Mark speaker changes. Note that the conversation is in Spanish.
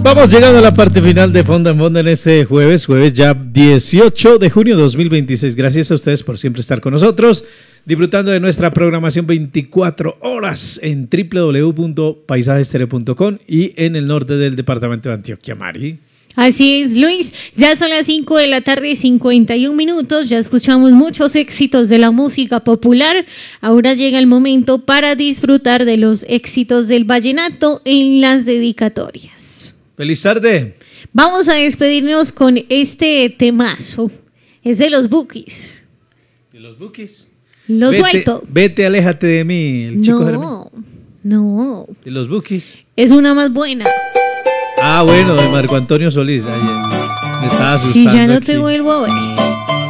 Speaker 1: Vamos llegando a la parte final de Fonda en Fonda en este jueves ya 18 de junio de 2026. Gracias a ustedes por siempre estar con nosotros, disfrutando de nuestra programación 24 horas en www.paisajestereo.com y en el norte del departamento de Antioquia, Mari.
Speaker 2: Así es, Luis, ya son las 5 de la tarde, 51 minutos, ya escuchamos muchos éxitos de la música popular, ahora llega el momento para disfrutar de los éxitos del vallenato en las dedicatorias.
Speaker 1: ¡Feliz tarde!
Speaker 2: Vamos a despedirnos con este temazo, es de los Bukis.
Speaker 1: ¿De los Bukis?
Speaker 2: Lo suelto.
Speaker 1: Vete, aléjate de mí, el chico Jaramillo.
Speaker 2: No.
Speaker 1: ¿De los Bukis?
Speaker 2: Es una más buena.
Speaker 1: Ah, bueno, de Marco Antonio Solís. Ay, me estaba asustando.
Speaker 2: Si ya no
Speaker 1: aquí.
Speaker 2: te vuelvo a ver.